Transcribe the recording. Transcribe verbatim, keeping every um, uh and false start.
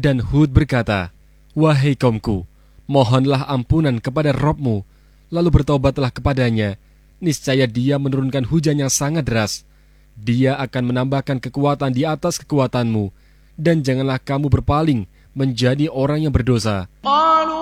Dan Hud berkata, "Wahai kaumku, mohonlah ampunan kepada Rabb-mu, lalu bertobatlah kepadanya. Niscaya dia menurunkan hujan yang sangat deras. Dia akan menambahkan kekuatan di atas kekuatanmu, dan janganlah kamu berpaling menjadi orang yang berdosa."